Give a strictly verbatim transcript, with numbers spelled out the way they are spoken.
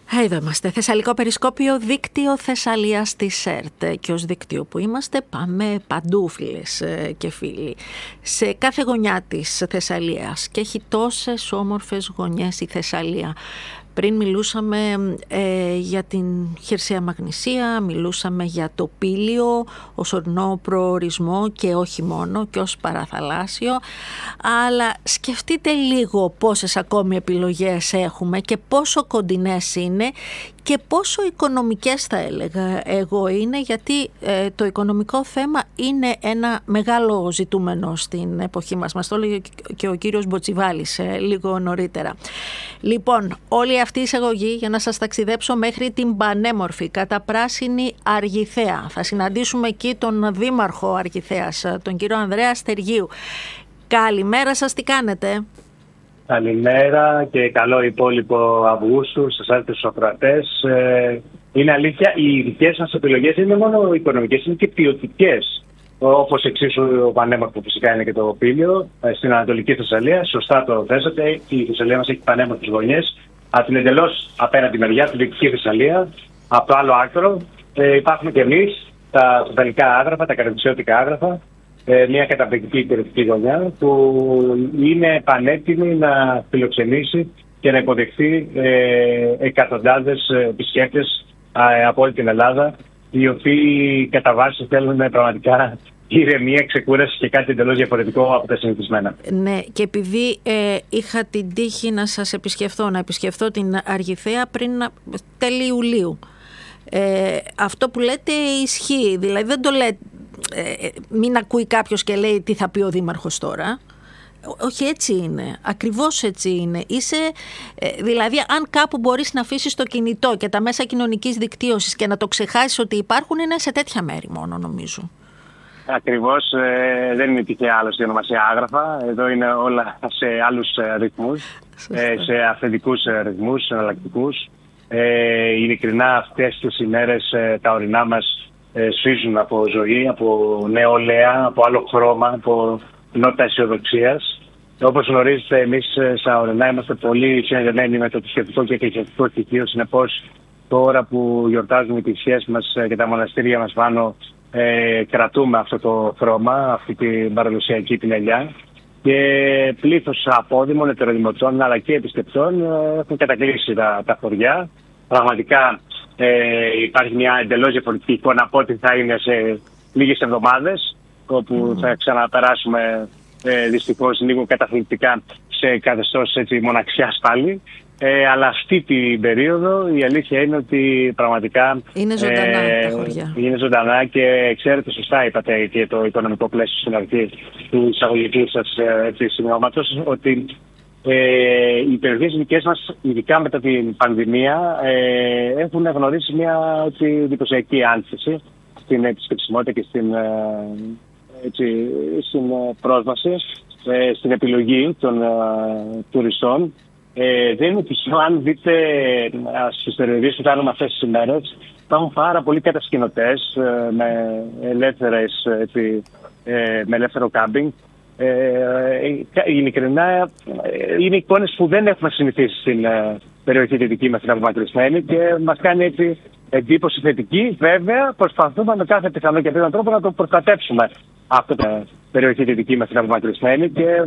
Εδώ είμαστε. Θεσσαλικό Περισκόπιο, δίκτυο Θεσσαλίας της ΕΡΤ. Και ως δίκτυο που είμαστε πάμε παντού, φίλες και φίλοι. Σε κάθε γωνιά της Θεσσαλίας. Και έχει τόσες όμορφες γωνιές η Θεσσαλία. Πριν μιλούσαμε ε, για την χερσαία Μαγνησία, μιλούσαμε για το Πήλιο, ως ορεινό προορισμό και όχι μόνο, και ως παραθαλάσσιο. Αλλά σκεφτείτε λίγο πόσες ακόμη επιλογές έχουμε και πόσο κοντινές είναι και πόσο οικονομικές θα έλεγα εγώ είναι, γιατί ε, το οικονομικό θέμα είναι ένα μεγάλο ζητούμενο στην εποχή μας. Μας το έλεγε και ο κύριος Μποτσιβάλης ε, λίγο νωρίτερα. Λοιπόν, όλη αυτή η εισαγωγή για να σας ταξιδέψω μέχρι την πανέμορφη καταπράσινη Αργιθέα. Θα συναντήσουμε εκεί τον δήμαρχο Αργιθέας, τον κύριο Ανδρέα Στεργίου. Καλημέρα σας, τι κάνετε? Καλημέρα και καλό υπόλοιπο Αυγούστου στους άλλους τους ακροατές. Ε, είναι αλήθεια, οι δικές μας επιλογές είναι μόνο οικονομικές, είναι και ποιοτικές. Όπως εξίσου ο πανέμορφο φυσικά είναι και το Πήλιο στην Ανατολική Θεσσαλία. Σωστά το θέσατε. Η Θεσσαλία μας έχει πανέμορφες γωνιές. Από την εντελώς απέναντι μεριά, την Δυτική Θεσσαλία, από το άλλο άκρο, ε, υπάρχουν και εμείς τα βοτανικά άγραφα, τα καρδιτσιώτικα άγραφα. Ε, μια καταπληκτική υπηρετική γωνιά που είναι πανέτοιμη να φιλοξενήσει και να υποδεχθεί ε, εκατοντάδες επισκέπτες ε, από όλη την Ελλάδα, οι οποίοι κατά βάση θέλουν πραγματικά ηρεμία, ξεκούραση και κάτι εντελώς διαφορετικό από τα συνηθισμένα. Ναι, και επειδή ε, είχα την τύχη να σας επισκεφθώ, να επισκεφθώ την Αργιθέα πριν τέλη Ιουλίου. Ε, αυτό που λέτε ισχύει, δηλαδή δεν το λέτε, ε, μην ακούει κάποιος και λέει τι θα πει ο δήμαρχος τώρα. Όχι, έτσι είναι. Ακριβώς έτσι είναι. Είσαι, δηλαδή, αν κάπου μπορείς να αφήσεις το κινητό και τα μέσα κοινωνικής δικτύωσης και να το ξεχάσεις ότι υπάρχουν, είναι σε τέτοια μέρη μόνο, νομίζω. Ακριβώς. Ε, δεν είναι τυχαία άλλωστε η ονομασία άγραφα. Εδώ είναι όλα σε άλλους ρυθμούς, ε, σε αυθεντικούς ρυθμούς, εναλλακτικούς. Ε, ειλικρινά, αυτές τις ημέρες ε, τα ορεινά μας ε, σφίζουν από ζωή, από νεολαία, από άλλο χρώμα, από νότα αισιοδοξίας. Όπως γνωρίζετε, εμείς στα ορεινά είμαστε πολύ συνδεδεμένοι με το θρησκευτικό και εκκλησιαστικό στοιχείο. Συνεπώς, τώρα που γιορτάζουμε τις σχέσεις μας και τα μοναστήρια μας πάνω, ε, κρατούμε αυτό το χρώμα, αυτή την παραδοσιακή πινελιά. Και πλήθος απόδημων, ετεροδημοτών αλλά και επισκεπτών έχουν κατακλείσει τα, τα χωριά. Πραγματικά ε, υπάρχει μια εντελώς διαφορετική εικόνα από ό,τι θα είναι σε λίγες εβδομάδες, όπου mm. θα ξαναπεράσουμε ε, δυστυχώς λίγο καταθλιπτικά σε καθεστώς έτσι, μοναξιάς πάλι. Ε, αλλά αυτή την περίοδο η αλήθεια είναι ότι πραγματικά είναι ζωντανά ε, τα χωριά. Είναι ζωντανά και ξέρετε, σωστά είπατε και το οικονομικό πλαίσιο στην αρχή του εισαγωγικού σας ε, σημειώματος, ότι ε, οι περιοχές δικές μας, ειδικά μετά την πανδημία, ε, έχουν γνωρίσει μια εντυπωσιακή άνθηση στην επισκεψιμότητα και στην, ε, έτσι, στην πρόσβαση, ε, στην επιλογή των ε, τουριστών. Ε, δεν είναι τυχαίο, αν δείτε στις περιοδίες που κάνουμε αυτές τις ημέρες, υπάρχουν πάρα πολλοί κατασκηνωτές ε, με, ελεύθερες, έτσι, ε, με ελεύθερο κάμπινγκ. Ε, ειλικρινά, ε, είναι εικόνες που δεν έχουμε συνηθίσει στην ε, περιοχή τη δική μας την απομακρυσμένη και μας κάνει έτσι εντύπωση θετική. Βέβαια, προσπαθούμε με κάθε πιθανό και πιθανό τρόπο να το προστατεύσουμε αυτό το περιοχή τη δική μας την απομακρυσμένη και